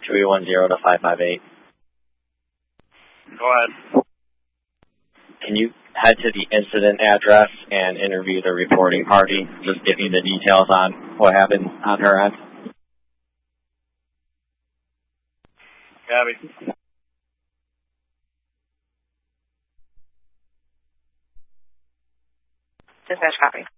2810 to 558. Go ahead. Can you head to the incident address and interview the reporting party? Just give me the details on what happened on her end. Gabby. Dispatch copy.